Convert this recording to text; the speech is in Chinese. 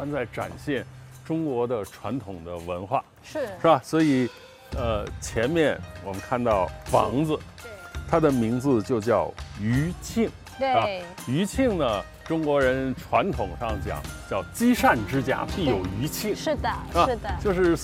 全在展现中国的传统的文化， 是吧？所以，前面我们看到房子，它的名字就叫余庆。 对， 余庆呢，中国人传统上讲叫积善之家必有余庆。 是的，是的， 就是